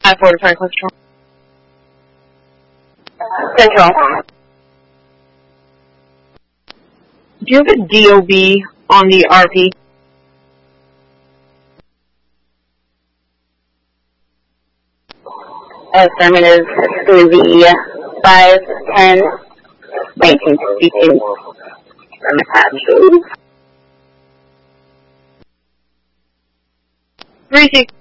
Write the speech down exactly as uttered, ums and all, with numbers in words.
five four to Franklin Central. Central. Do you have a D O B on the R P? Affirmative to the five ten nineteen sixty-two from Apache. three six